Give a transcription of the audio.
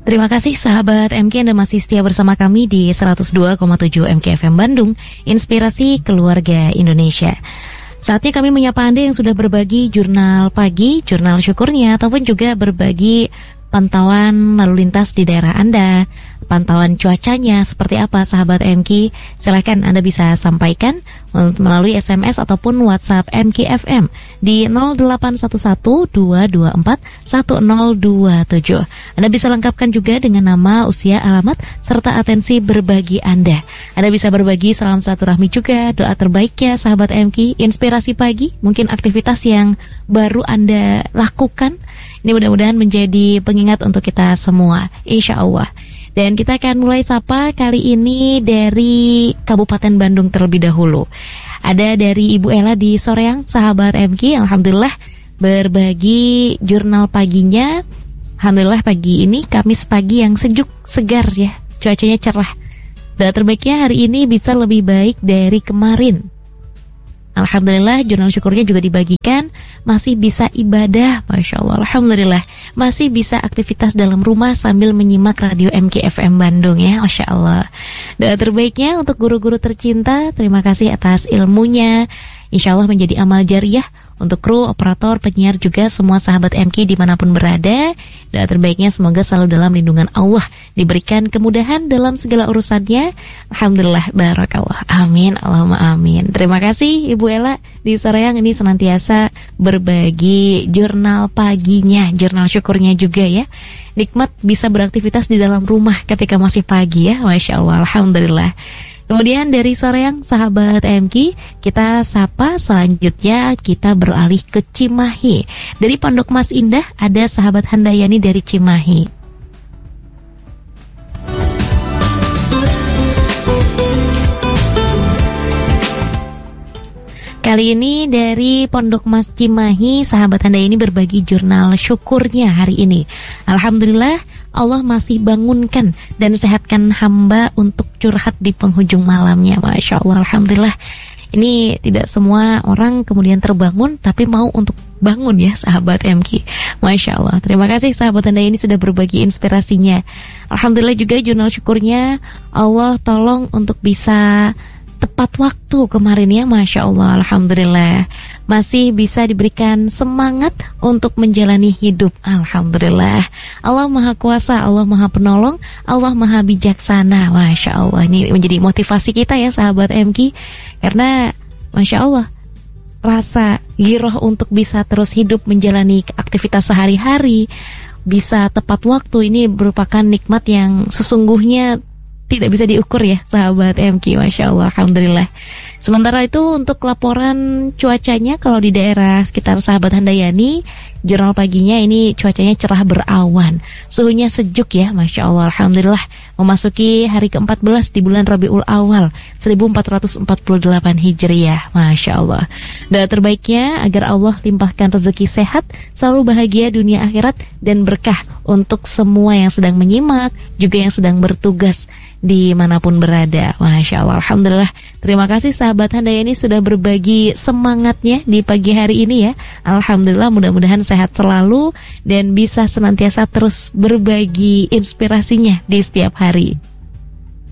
Terima kasih sahabat MK Anda masih setia bersama kami di 102,7 MK FM Bandung, Inspirasi Keluarga Indonesia. Saatnya kami menyapa Anda yang sudah berbagi jurnal pagi, jurnal syukurnya, ataupun juga berbagi pantauan lalu lintas di daerah Anda, pantauan cuacanya seperti apa sahabat MK. Silahkan Anda bisa sampaikan melalui SMS ataupun WhatsApp MK FM di 0811-224-1027. Anda bisa lengkapkan juga dengan nama, usia, alamat, serta atensi berbagi Anda. Anda bisa berbagi salam silaturahmi juga, doa terbaiknya sahabat MK, inspirasi pagi, mungkin aktivitas yang baru Anda lakukan. Ini mudah-mudahan menjadi pengingat untuk kita semua, insya Allah. Dan kita akan mulai sapa kali ini dari Kabupaten Bandung terlebih dahulu. Ada dari Ibu Ella di Soreang, sahabat MK, alhamdulillah berbagi jurnal paginya. Alhamdulillah pagi ini Kamis pagi yang sejuk, segar ya, cuacanya cerah. Doa terbaiknya hari ini bisa lebih baik dari kemarin. Alhamdulillah jurnal syukurnya juga dibagikan, masih bisa ibadah, Masya Allah, alhamdulillah, masih bisa aktivitas dalam rumah sambil menyimak radio MK FM Bandung ya, Masya Allah. Doa terbaiknya untuk guru-guru tercinta, terima kasih atas ilmunya, insya Allah menjadi amal jariah untuk kru, operator, penyiar juga semua sahabat MK dimanapun berada. Doa terbaiknya semoga selalu dalam lindungan Allah, diberikan kemudahan dalam segala urusannya. Alhamdulillah, barakallah, amin, Allahumma amin. Terima kasih Ibu Ella di Soreang ini senantiasa berbagi jurnal paginya, jurnal syukurnya juga ya. Nikmat bisa beraktivitas di dalam rumah ketika masih pagi ya, Masya Allah, alhamdulillah. Kemudian dari Soreang, sahabat MK, kita sapa selanjutnya, kita beralih ke Cimahi. Dari Pondok Mas Indah ada sahabat Handayani dari Cimahi. Kali ini dari Pondok Mas Cimahi, sahabat Anda ini berbagi jurnal syukurnya hari ini. Alhamdulillah, Allah masih bangunkan dan sehatkan hamba untuk curhat di penghujung malamnya. Masya Allah, alhamdulillah. Ini tidak semua orang kemudian terbangun, tapi mau untuk bangun ya sahabat MK. Masya Allah. Terima kasih sahabat Anda ini sudah berbagi inspirasinya. Alhamdulillah juga jurnal syukurnya Allah tolong untuk bisa tepat waktu kemarin ya, Masya Allah, alhamdulillah. Masih bisa diberikan semangat untuk menjalani hidup, alhamdulillah. Allah Maha Kuasa, Allah Maha Penolong, Allah Maha Bijaksana, Masya Allah. Ini menjadi motivasi kita ya sahabat MK, karena Masya Allah, rasa giroh untuk bisa terus hidup menjalani aktivitas sehari-hari, bisa tepat waktu, ini merupakan nikmat yang sesungguhnya tidak bisa diukur ya sahabat MK, Masya Allah, alhamdulillah. Sementara itu untuk laporan cuacanya, kalau di daerah sekitar sahabat Handayani, jurnal paginya ini cuacanya cerah berawan, suhunya sejuk ya, Masya Allah, alhamdulillah. Memasuki hari ke-14 di bulan Rabiul Awal 1448 Hijriah, Masya Allah. Doa terbaiknya agar Allah limpahkan rezeki sehat, selalu bahagia dunia akhirat, dan berkah untuk semua yang sedang menyimak, juga yang sedang bertugas dimanapun berada, Masya Allah, alhamdulillah. Terima kasih sahabat Handayani sudah berbagi semangatnya di pagi hari ini ya. Alhamdulillah, mudah-mudahan sehat selalu dan bisa senantiasa terus berbagi inspirasinya di setiap hari.